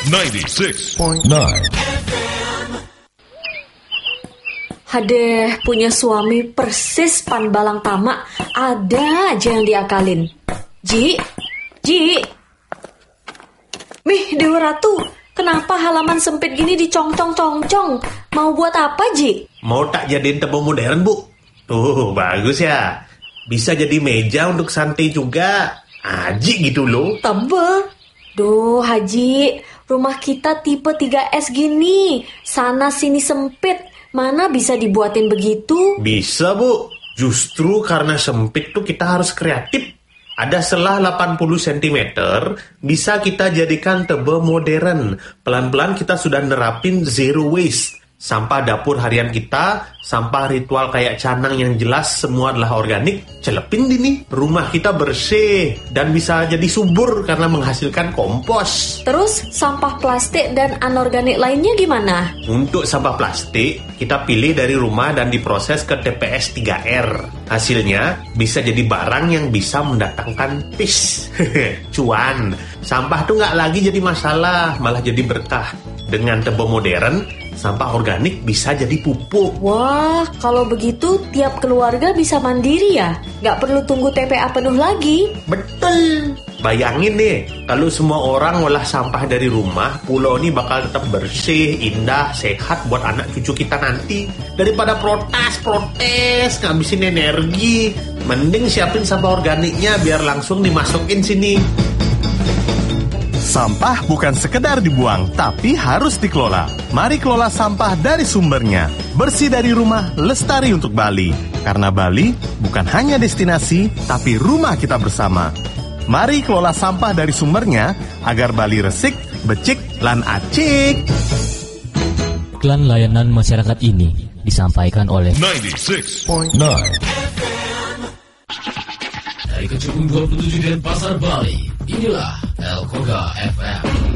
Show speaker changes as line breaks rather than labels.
96.9.
Hadeh, punya suami persis pan balang tamak, ada aja yang diakalin. Ji, Mih, Dewa Ratu, kenapa halaman sempit gini dicong-cong-cong-cong? Mau buat apa, Ji?
Mau tak jadiin tebel modern, Bu? Tuh, bagus ya. Bisa jadi meja untuk santai juga. Aji gitu loh.
Tebel? Duh, Haji, rumah kita tipe 3S gini. Sana sini sempit. Mana bisa dibuatin begitu?
Bisa, Bu. Justru karena sempit tuh kita harus kreatif. Ada selah 80 cm, bisa kita jadikan tebel modern. Pelan-pelan kita sudah nerapin zero waste. Sampah dapur harian kita, sampah ritual kayak canang yang jelas semua adalah organik. Celepin ini, rumah kita bersih dan bisa jadi subur karena menghasilkan kompos.
Terus sampah plastik dan anorganik lainnya gimana?
Untuk sampah plastik, kita pilih dari rumah dan diproses ke TPS 3R. Hasilnya bisa jadi barang yang bisa mendatangkan cuan. Sampah tuh nggak lagi jadi masalah, malah jadi berkah. Dengan tebel modern, sampah organik bisa jadi pupuk.
Wah, kalau begitu tiap keluarga bisa mandiri ya? Nggak perlu tunggu TPA penuh lagi?
Betul. Bayangin deh, kalau semua orang ngolah sampah dari rumah, pulau ini bakal tetap bersih, indah, sehat buat anak cucu kita nanti. Daripada protes, ngabisin energi, mending siapin sampah organiknya biar langsung dimasukin sini.
Sampah bukan sekedar dibuang, tapi harus dikelola. Mari kelola sampah dari sumbernya. Bersih dari rumah, lestari untuk Bali. Karena Bali bukan hanya destinasi, tapi rumah kita bersama. Mari kelola sampah dari sumbernya, agar Bali resik, becik, lan acik.
Iklan layanan masyarakat ini disampaikan oleh
96.9.
Dari Kecubung 27 Denpasar, Bali. Inilah El Koga FM.